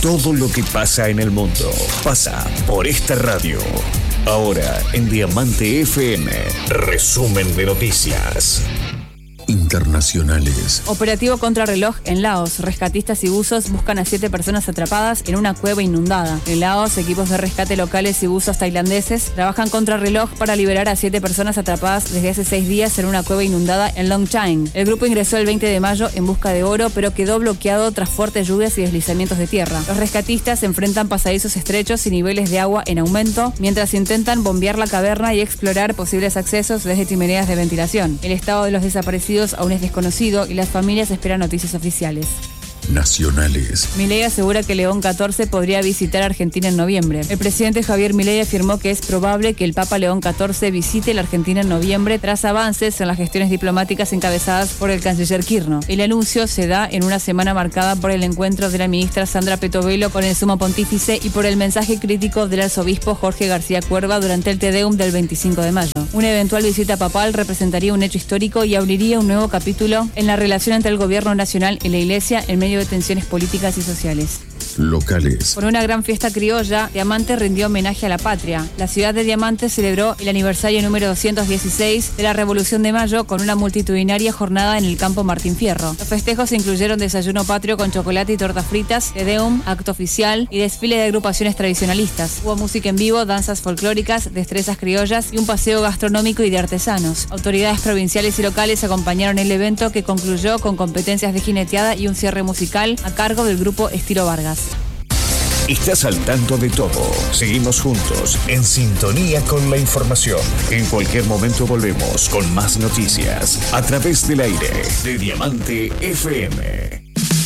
Todo lo que pasa en el mundo pasa por esta radio. Ahora en Diamante FM, resumen de noticias internacionales. Operativo contrarreloj en Laos. Rescatistas y buzos buscan a 7 personas atrapadas en una cueva inundada. En Laos, equipos de rescate locales y buzos tailandeses trabajan contrarreloj para liberar a 7 personas atrapadas desde hace 6 días en una cueva inundada en Long Chang. El grupo ingresó el 20 de mayo en busca de oro, pero quedó bloqueado tras fuertes lluvias y deslizamientos de tierra. Los rescatistas enfrentan pasadizos estrechos y niveles de agua en aumento, mientras intentan bombear la caverna y explorar posibles accesos desde chimeneas de ventilación. El estado de los desaparecidos aún es desconocido y las familias esperan noticias oficiales. Nacionales. Milei asegura que León XIV podría visitar Argentina en noviembre. El presidente Javier Milei afirmó que es probable que el Papa León XIV visite la Argentina en noviembre tras avances en las gestiones diplomáticas encabezadas por el canciller Kirchner. El anuncio se da en una semana marcada por el encuentro de la ministra Sandra Petovelo con el sumo pontífice y por el mensaje crítico del arzobispo Jorge García Cuerva durante el Te Deum del 25 de mayo. Una eventual visita papal representaría un hecho histórico y abriría un nuevo capítulo en la relación entre el gobierno nacional y la Iglesia en medio de tensiones políticas y sociales. Locales. Con una gran fiesta criolla, Diamante rindió homenaje a la patria. La ciudad de Diamante celebró el aniversario número 216 de la Revolución de Mayo con una multitudinaria jornada en el campo Martín Fierro. Los festejos incluyeron desayuno patrio con chocolate y tortas fritas, Te Deum, acto oficial y desfile de agrupaciones tradicionalistas. Hubo música en vivo, danzas folclóricas, destrezas criollas y un paseo gastronómico y de artesanos. Autoridades provinciales y locales acompañaron el evento, que concluyó con competencias de jineteada y un cierre musical a cargo del grupo Estilo Vargas. Estás al tanto de todo. Seguimos juntos, en sintonía con la información. En cualquier momento volvemos con más noticias a través del aire de Diamante FM.